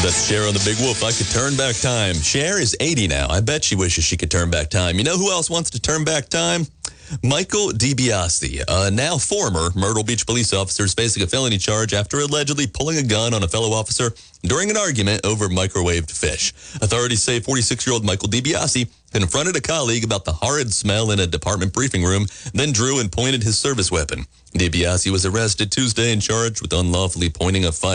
That's Cher on the Big Wolf. I could turn back time. Cher is 80 now. I bet she wishes she could turn back time. You know who else wants to turn back time? Michael DiBiase, a now former Myrtle Beach police officer, is facing a felony charge after allegedly pulling a gun on a fellow officer during an argument over microwaved fish. Authorities say 46-year-old Michael DiBiase confronted a colleague about the horrid smell in a department briefing room, then drew and pointed his service weapon. DiBiase was arrested Tuesday and charged with unlawfully pointing a fire